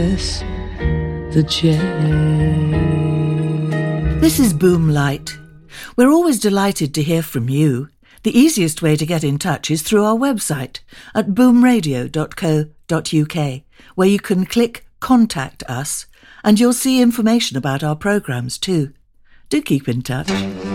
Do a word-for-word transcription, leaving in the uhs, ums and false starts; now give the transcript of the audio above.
the chair. This is Boomlight. We're always delighted to hear from you. The easiest way to get in touch is through our website at boom radio dot co dot uk, where you can click Contact Us, and you'll see information about our programmes too. Do keep in touch.